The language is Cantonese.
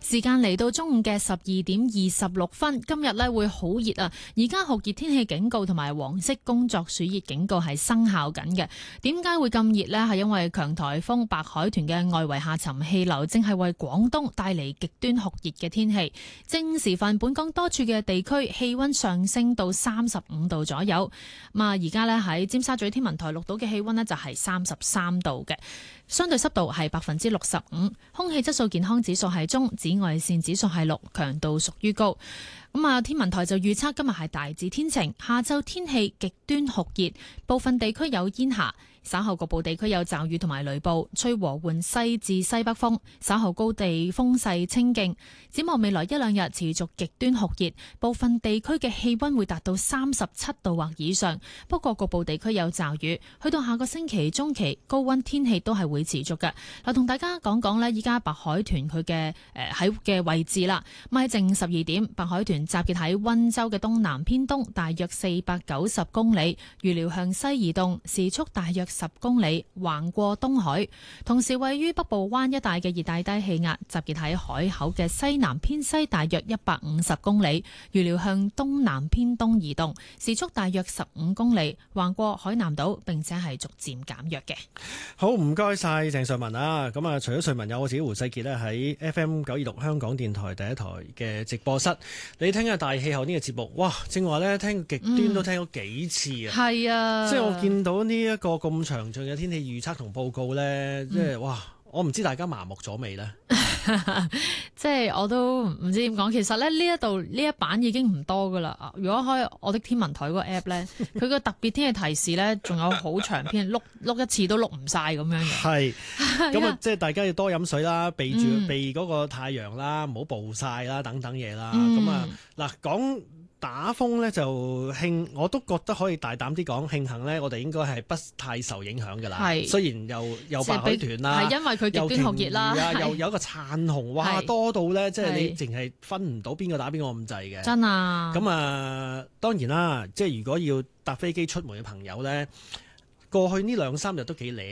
時間嚟到中午嘅12:26，今日呢會好熱啊！而家酷熱天氣警告同埋黃色工作暑熱警告係生效緊嘅。點解會咁熱呢？係因為強颱風白海豚嘅外圍下沉氣流正係為廣東帶嚟極端酷熱嘅天氣。正午時分，本港多處嘅地區氣溫上升到35度左右。咁啊，而家呢喺尖沙咀天文台錄到嘅氣溫呢就係33度嘅。相對濕度係65%，空氣質素健康指數係中，紫外線指數係6，強度屬於高。咁啊，天文台就預測今日係大致天晴，下晝天氣極端酷熱，部分地區有煙霞，稍後局部地區有驟雨同埋雷暴，吹和緩西至西北風，稍後高地風勢清勁。展望未來一兩日持續極端酷熱，部分地區嘅氣溫會達到37度或以上，不過局部地區有驟雨。去到下個星期中期，高溫天氣都係會持續嘅。嗱，同大家講講呢，依家白海豚佢嘅喺位置啦。咁喺正12點，白海豚集結喺溫州嘅東南偏東，大約490公里，預料向西移動，時速大約10公里，橫過東海。同時位於北部灣一帶嘅熱帶低氣壓集結喺海口嘅西南偏西，大約150公里，預料向東南偏東移動，時速大約15公里，橫過海南島，並且係逐漸減弱嘅。 好，唔該晒鄭瑞文啊！咁啊，除咗瑞文，有我自己胡世傑咧喺 FM 926香港電台第一台嘅直播室。你聽下大氣候呢個節目，哇！正話咧聽極端都聽咗幾次啊！ 係啊， 即係我見到呢一個咁詳盡嘅天氣預測同報告咧，即係哇！我唔知大家麻木咗未呢？ 即係我都唔知點講。其實咧呢一版已經唔多噶啦。如果開我的天文台嗰個 app 咧，佢個特別天氣提示咧，仲有好長篇，碌一次都碌唔晒咁樣嘅。係咁啊，即係大家要多飲水啦，避嗰個太陽啦，唔好暴曬啦，等等嘢啦。咁啊嗱講。打風咧就我都覺得可以大膽啲講，慶幸咧我哋應該係不太受影響㗎啦。係，雖然又白海豚啦， 係因為佢極端酷熱啦， 又有一個燦紅，哇多到咧，即係你淨係分唔到邊個打邊個咁滯嘅。真啊！咁啊，當然啦，即係如果要搭飛機出門嘅朋友咧，過去呢2-3日都幾